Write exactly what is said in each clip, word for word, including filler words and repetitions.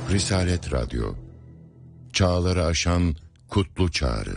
Risalet Radyo, çağları aşan kutlu çağrı.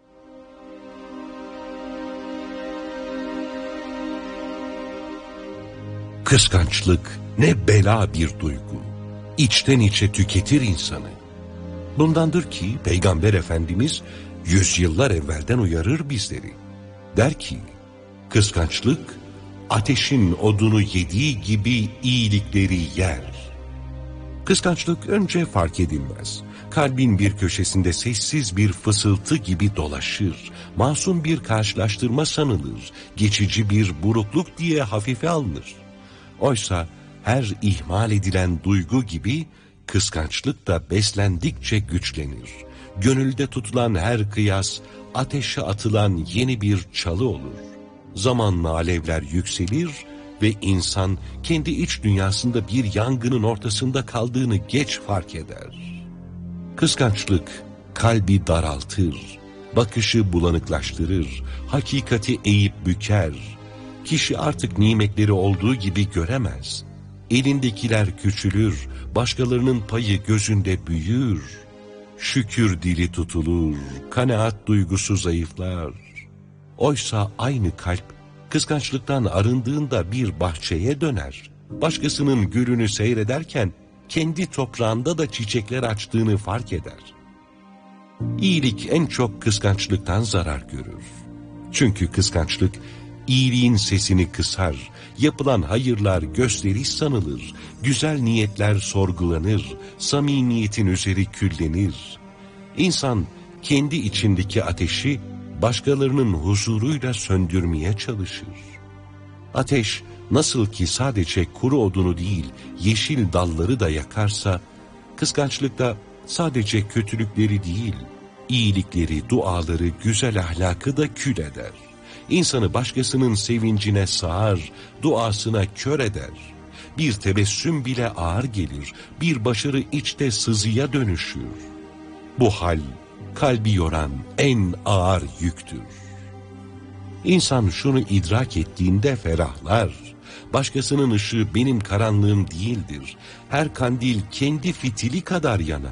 Kıskançlık ne bela bir duygu, içten içe tüketir insanı. Bundandır ki Peygamber Efendimiz yüzyıllar evvelden uyarır bizleri. Der ki, kıskançlık ateşin odunu yediği gibi iyilikleri yer. Kıskançlık önce fark edilmez. Kalbin bir köşesinde sessiz bir fısıltı gibi dolaşır. Masum bir karşılaştırma sanılır. Geçici bir burukluk diye hafife alınır. Oysa her ihmal edilen duygu gibi kıskançlık da beslendikçe güçlenir. Gönülde tutulan her kıyas ateşe atılan yeni bir çalı olur. Zamanla alevler yükselir ve insan kendi iç dünyasında bir yangının ortasında kaldığını geç fark eder. Kıskançlık kalbi daraltır, bakışı bulanıklaştırır, hakikati eğip büker. Kişi artık nimetleri olduğu gibi göremez. Elindekiler küçülür, başkalarının payı gözünde büyür. Şükür dili tutulur, kanaat duygusu zayıflar. Oysa aynı kalp kıskançlıktan arındığında bir bahçeye döner. Başkasının gülünü seyrederken kendi toprağında da çiçekler açtığını fark eder. İyilik en çok kıskançlıktan zarar görür. Çünkü kıskançlık iyiliğin sesini kısar, yapılan hayırlar gösteriş sanılır, güzel niyetler sorgulanır, samimiyetin üzeri küllenir. İnsan kendi içindeki ateşi başkalarının huzuruyla söndürmeye çalışır. Ateş nasıl ki sadece kuru odunu değil, yeşil dalları da yakarsa, kıskançlıkta sadece kötülükleri değil, iyilikleri, duaları, güzel ahlakı da kül eder. İnsanı başkasının sevincine sağar, duasına kör eder. Bir tebessüm bile ağır gelir, bir başarı içte sızıya dönüşür. Bu hal, kalbi yoran en ağır yüktür. İnsan şunu idrak ettiğinde ferahlar. Başkasının ışığı benim karanlığım değildir. Her kandil kendi fitili kadar yanar.